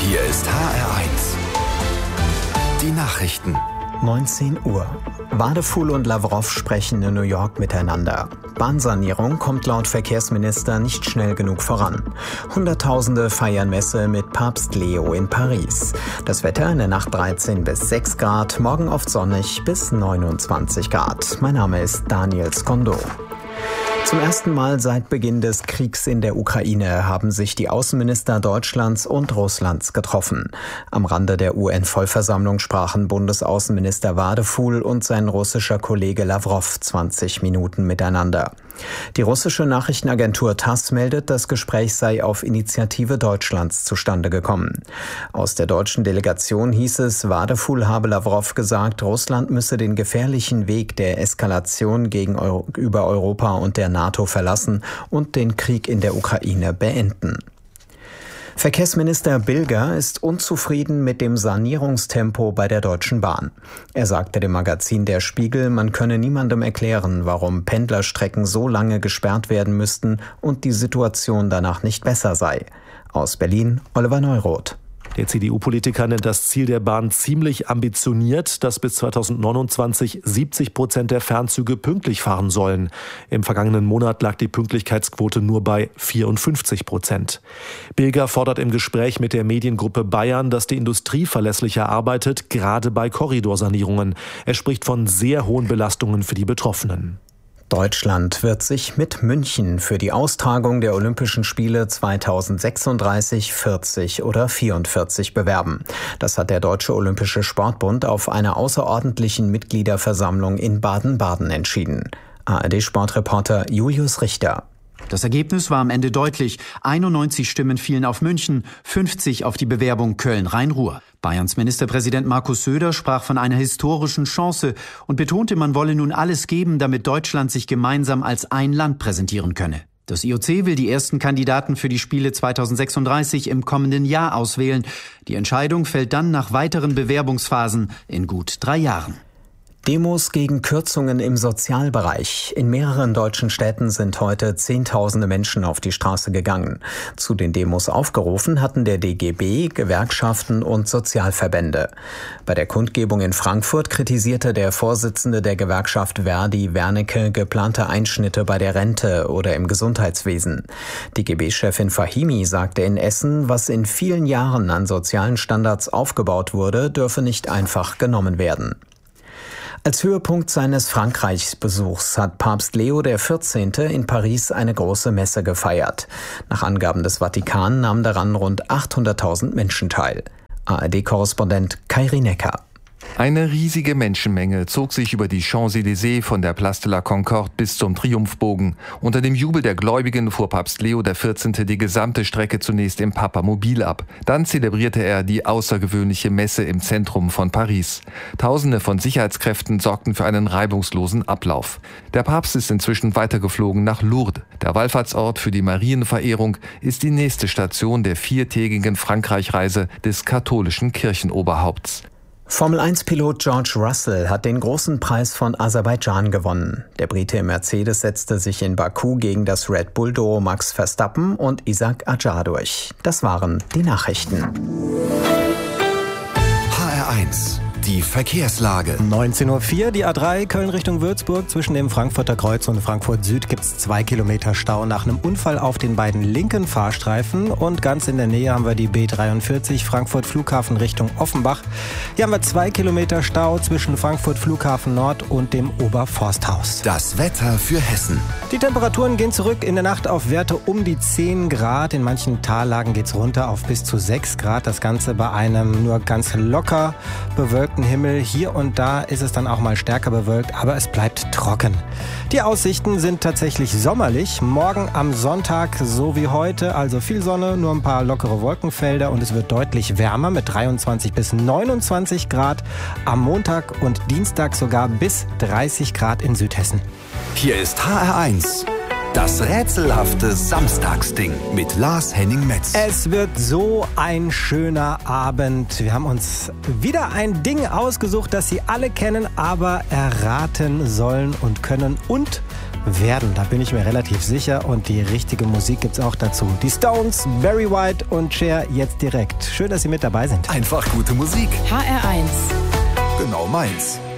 Hier ist HR1. Die Nachrichten. 19 Uhr. Wadefuhl und Lavrov sprechen in New York miteinander. Bahnsanierung kommt laut Verkehrsminister nicht schnell genug voran. Hunderttausende feiern Messe mit Papst Leo in Paris. Das Wetter in der Nacht 13 bis 6 Grad, morgen oft sonnig bis 29 Grad. Mein Name ist Daniel Skondo. Zum ersten Mal seit Beginn des Kriegs in der Ukraine haben sich die Außenminister Deutschlands und Russlands getroffen. Am Rande der UN-Vollversammlung sprachen Bundesaußenminister Wadefuhl und sein russischer Kollege Lavrov 20 Minuten miteinander. Die russische Nachrichtenagentur TASS meldet, das Gespräch sei auf Initiative Deutschlands zustande gekommen. Aus der deutschen Delegation hieß es, Wadefuhl habe Lavrov gesagt, Russland müsse den gefährlichen Weg der Eskalation gegenüber Europa und der NATO verlassen und den Krieg in der Ukraine beenden. Verkehrsminister Bilger ist unzufrieden mit dem Sanierungstempo bei der Deutschen Bahn. Er sagte dem Magazin Der Spiegel, man könne niemandem erklären, warum Pendlerstrecken so lange gesperrt werden müssten und die Situation danach nicht besser sei. Aus Berlin, Oliver Neuroth. Der CDU-Politiker nennt das Ziel der Bahn ziemlich ambitioniert, dass bis 2029 70% der Fernzüge pünktlich fahren sollen. Im vergangenen Monat lag die Pünktlichkeitsquote nur bei 54%. Bilger fordert im Gespräch mit der Mediengruppe Bayern, dass die Industrie verlässlicher arbeitet, gerade bei Korridorsanierungen. Er spricht von sehr hohen Belastungen für die Betroffenen. Deutschland wird sich mit München für die Austragung der Olympischen Spiele 2036, 40 oder 44 bewerben. Das hat der Deutsche Olympische Sportbund auf einer außerordentlichen Mitgliederversammlung in Baden-Baden entschieden. ARD-Sportreporter Julius Richter. Das Ergebnis war am Ende deutlich. 91 Stimmen fielen auf München, 50 auf die Bewerbung Köln-Rhein-Ruhr. Bayerns Ministerpräsident Markus Söder sprach von einer historischen Chance und betonte, man wolle nun alles geben, damit Deutschland sich gemeinsam als ein Land präsentieren könne. Das IOC will die ersten Kandidaten für die Spiele 2036 im kommenden Jahr auswählen. Die Entscheidung fällt dann nach weiteren Bewerbungsphasen in gut 3 Jahren. Demos gegen Kürzungen im Sozialbereich. In mehreren deutschen Städten sind heute Zehntausende Menschen auf die Straße gegangen. Zu den Demos aufgerufen hatten der DGB, Gewerkschaften und Sozialverbände. Bei der Kundgebung in Frankfurt kritisierte der Vorsitzende der Gewerkschaft Verdi, Wernicke, geplante Einschnitte bei der Rente oder im Gesundheitswesen. DGB-Chefin Fahimi sagte in Essen, was in vielen Jahren an sozialen Standards aufgebaut wurde, dürfe nicht einfach genommen werden. Als Höhepunkt seines Frankreichsbesuchs hat Papst Leo XIV. In Paris eine große Messe gefeiert. Nach Angaben des Vatikan nahmen daran rund 800.000 Menschen teil. ARD-Korrespondent Kairi Necker. Eine riesige Menschenmenge zog sich über die Champs-Élysées von der Place de la Concorde bis zum Triumphbogen. Unter dem Jubel der Gläubigen fuhr Papst Leo XIV. Die gesamte Strecke zunächst im Papamobil ab. Dann zelebrierte er die außergewöhnliche Messe im Zentrum von Paris. Tausende von Sicherheitskräften sorgten für einen reibungslosen Ablauf. Der Papst ist inzwischen weitergeflogen nach Lourdes. Der Wallfahrtsort für die Marienverehrung ist die nächste Station der 4-tägigen Frankreich-Reise des katholischen Kirchenoberhaupts. Formel-1-Pilot George Russell hat den großen Preis von Aserbaidschan gewonnen. Der Brite im Mercedes setzte sich in Baku gegen das Red Bull-Duo Max Verstappen und Isaac Adjar durch. Das waren die Nachrichten. HR1. Die Verkehrslage. 19:04 Uhr, die A3 Köln Richtung Würzburg. Zwischen dem Frankfurter Kreuz und Frankfurt Süd gibt es 2 Kilometer Stau nach einem Unfall auf den beiden linken Fahrstreifen. Und ganz in der Nähe haben wir die B43 Frankfurt Flughafen Richtung Offenbach. Hier haben wir 2 Kilometer Stau zwischen Frankfurt Flughafen Nord und dem Oberforsthaus. Das Wetter für Hessen. Die Temperaturen gehen zurück in der Nacht auf Werte um die 10 Grad. In manchen Tallagen geht es runter auf bis zu 6 Grad. Das Ganze bei einem nur ganz locker bewölkten Himmel. Hier und da ist es dann auch mal stärker bewölkt, aber es bleibt trocken. Die Aussichten sind tatsächlich sommerlich. Morgen am Sonntag so wie heute, also viel Sonne, nur ein paar lockere Wolkenfelder und es wird deutlich wärmer mit 23 bis 29 Grad. Am Montag und Dienstag sogar bis 30 Grad in Südhessen. Hier ist HR1. Das rätselhafte Samstagsding mit Lars Henning-Metz. Es wird so ein schöner Abend. Wir haben uns wieder ein Ding ausgesucht, das Sie alle kennen, aber erraten sollen und können. Und werden. Da bin ich mir relativ sicher und die richtige Musik gibt's auch dazu. Die Stones, Barry White und Cher jetzt direkt. Schön, dass Sie mit dabei sind. Einfach gute Musik. HR1. Genau meins.